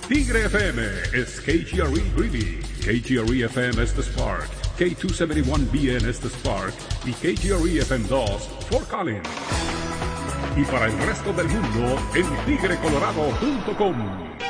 Tigre FM is KGRE Greeley, KGRE FM is the Spark, K271BN is the Spark y KGRE FM2 Fort Collins. Y para el resto del mundo en tigrecolorado.com.